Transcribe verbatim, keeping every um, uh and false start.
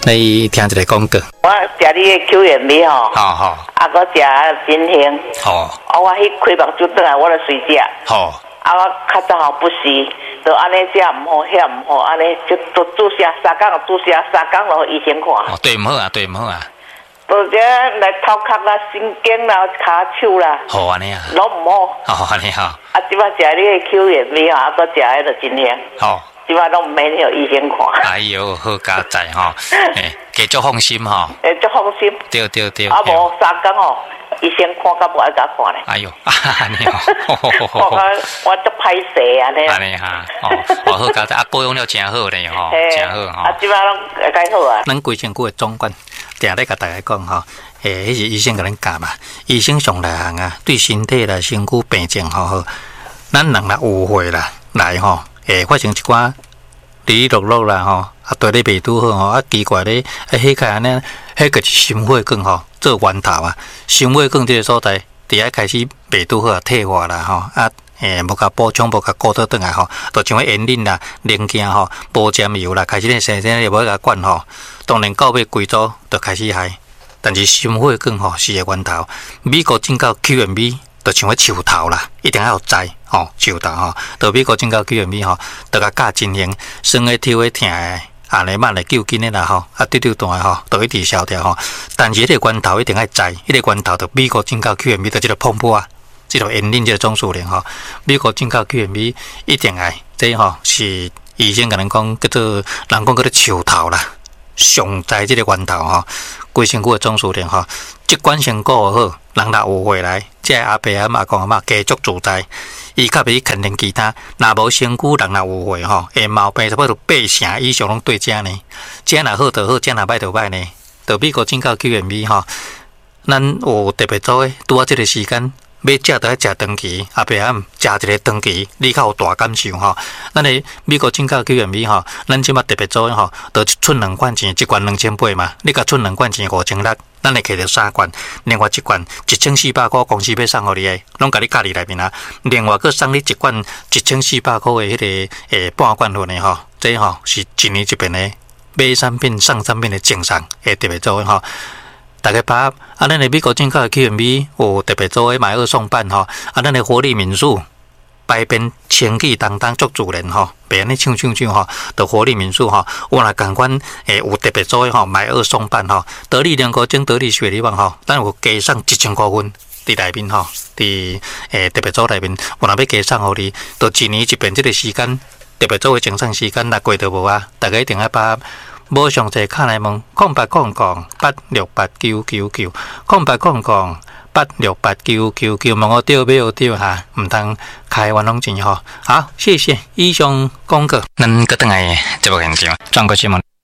你听一个广告。 我食你的Q M V吼， 好好， 啊，我食真香。 好， 啊，我迄开目睭转来，我就随食。 好， 啊，我较早吼不是，就安尼食唔好，遐唔好，安尼就都注射三工，注射三工落医生看。 哦，对唔好啊，对唔好啊。 或者来头壳啦、神经啦、骹手啦， 好安尼啊， 拢唔好。 好安尼好。 啊，即摆食你的Q M V 吼，啊，搁食迄个真香。 好。 即摆拢免去医生看。 哎呦，好加载吼，诶，加足放心吼。 诶，足放心。 对对对。 啊无三工吼，医生看甲无爱甲看咧。 哎呦，安尼吼， 我讲我足歹势安尼。 安尼哈，哦，哦好加载，啊保养了真好咧吼，真好吼。 啊，即摆拢会介好啊。 咱规身躯的总管，定咧甲大家讲吼，诶，迄是医生甲咱教嘛，医生上内行啊，对身体啦、身躯病症吼好，咱人若误会啦，来吼。诶，发生一寡哩哩落落啦吼，啊对你袂拄好吼，啊奇怪咧，啊迄个安尼，迄个是心血管吼做源头啊，心血管这个所在，伫遐开始袂拄好啊退化啦吼，啊诶无甲补充，无甲顾倒转来吼，就像迄烟瘾啦、零件吼、保尖油啦，开始咧生生咧无甲管吼，当然到尾规组就开始害，但是心血管吼是个源头，美国进口 Q M V。就像迄树头啦，一定要有栽吼，树头吼，到美国进口 Q M V 吼，就甲教进行，酸的、跳的、疼的，安尼慢的、救紧的啦吼，啊对对断的吼，都一直消掉吼。但是迄个源头一定要栽，迄个源头就美国进口 Q M V 就即个pomp啊，即个烟瘾即个总数量吼，美国进口 Q M V 一定爱，这吼是医生甲人讲叫做人讲叫做树头啦，上栽即个源头吼，规身躯的总数量吼，即管先顾好。人若有回来，即个阿伯阿妈公阿妈家族自在，伊较袂肯定其他。若无身躯人若有回吼，诶毛病差不多八成以上拢对正呢。正若好就好，正若歹就歹呢。就美国进口 Q M V 吼，咱有特别做诶，拄啊即个时间要食就要食长期，阿伯阿姆食一个长期，你较有大感受吼。咱诶美国进口 Q M V 吼，咱即马特别做诶吼，就一寸两罐钱，一罐两千八嘛，你甲寸两罐钱五千六。咱会摕到三罐，另外一罐一千四百块，公司要送互你诶，拢甲你加伫内面啊。另外佫送你一罐一千四百块诶，迄个诶半罐份诶吼，这吼是一年一遍诶买产品送产品诶赠送，会特别做诶吼。大家把啊，咱诶美国进口诶 Q M V 有特别做诶买二送半吼，啊，咱诶活力民宿。摆边清气当当足自然吼，别安尼唱唱唱吼，就活力民宿吼，有若共款诶有特别做诶吼，买二送半吼，得力两个种得力雪梨棒吼，咱有加送一千块分伫内面吼，伫诶特别做内面，有若要加送互你，就一年一遍即个时间，特别做诶精算时间，若过着无啊，大家一定要把无详细卡来问，空八空空八六八九九九，空八空空。八六八九九九，问我对没有对哈？唔通开玩弄钱吼。好，谢谢以上广告。咱个等来节目现场，转过新闻。